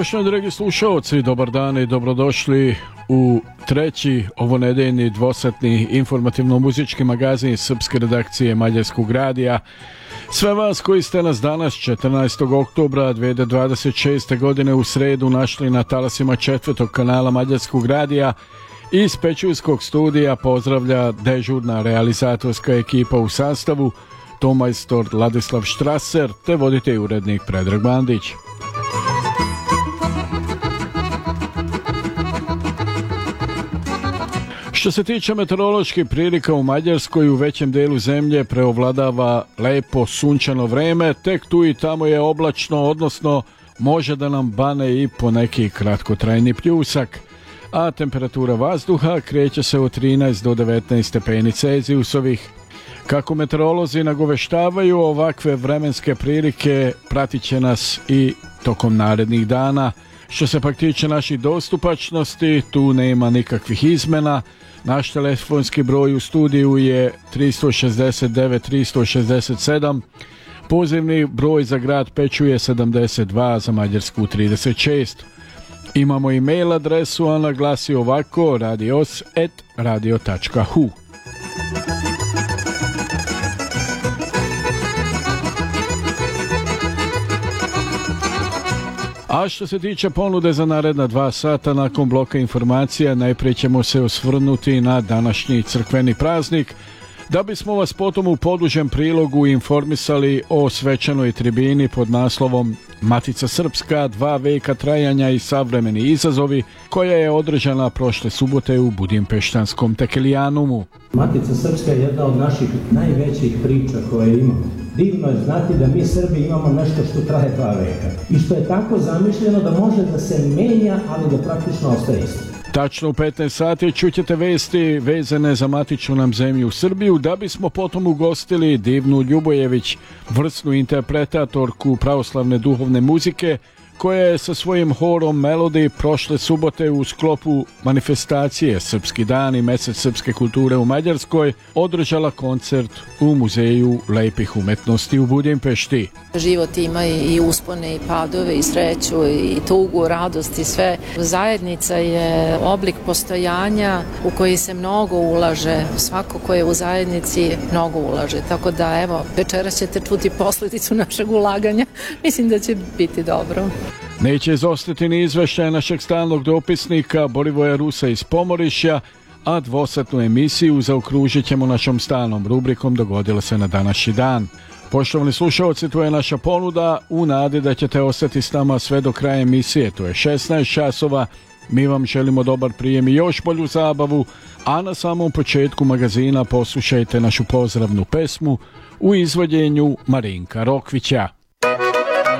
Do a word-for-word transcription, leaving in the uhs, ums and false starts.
Poštovani dragi slušalci, dobar dan i dobrodošli u treći ovonedeljni dvosatni informativno-muzički magazin srpske redakcije Mađarskog radija. Sve vas koji ste nas danas četrnaestog oktobra dve hiljade dvadeset šeste. godine u sredu našli na talasima četvrtog kanala Mađarskog radija, iz Pećuljskog studija pozdravlja dežurna realizatorska ekipa u sastavu tomajstor Ladislav Štraser te voditelj i urednik Predrag Bandić. Što se tiče meteoroloških prilika u Mađarskoj, u većem delu zemlje preovladava lepo sunčano vreme, tek tu i tamo je oblačno, odnosno može da nam bane i po neki kratkotrajni pljusak, a temperatura vazduha kreće se od trinaest do devetnaest stepeni Celzijusovih. Kako meteorolozi nagoveštavaju, ovakve vremenske prilike pratit će nas i tokom narednih dana. Što se pak tiče naših dostupačnosti, tu nema nikakvih izmena. Naš telefonski broj u studiju je tri šest devet tri šest sedam, pozivni broj za grad Pećuje sedamdeset dva, za Mađarsku trideset šest. Imamo i mail adresu, ona glasi ovako: radios at radio tačka hu. A što se tiče ponude za naredna dva sata, nakon bloka informacija najprije ćemo se osvrnuti na današnji crkveni praznik, da bismo vas potom u podužem prilogu informisali o svečanoj tribini pod naslovom Matica Srpska, dva veka trajanja i savremeni izazovi, koja je održana prošle subote u budimpeštanskom Tekelijanumu. Matica Srpska je jedna od naših najvećih priča koje imamo. Divno je znati da mi Srbi imamo nešto što traje dva veka i što je tako zamišljeno da može da se menja, ali da praktično ostaje isto. Tačno u petnaest sati čućete vesti vezane za matičnu nam zemlju u Srbiju, da bismo potom ugostili Divnu Ljubojević, vrsnu interpretatorku pravoslavne duhovne muzike, koja je sa svojim horom Melody prošle subote u sklopu manifestacije Srpski dan i mesec srpske kulture u Mađarskoj održala koncert u Muzeju lepih umetnosti u Budimpešti. Život ima i uspone i padove i sreću i tugu, radost i sve. Zajednica je oblik postojanja u koji se mnogo ulaže. Svako ko je u zajednici mnogo ulaže. Tako da evo, večeras ćete čuti posljedicu našeg ulaganja. Mislim da će biti dobro. Neće izostati ni izveštaje našeg stalnog dopisnika Borivoja Rusa iz Pomorišja, a dvosatnu emisiju zaokružit ćemo našom stalnom rubrikom Dogodilo se na današnji dan. Poštovani slušalci, to je naša ponuda u nadi da ćete ostati s nama sve do kraja emisije. To je šesnaest časova. Mi vam želimo dobar prijem i još bolju zabavu, a na samom početku magazina poslušajte našu pozdravnu pesmu u izvođenju Marinka Rokvića.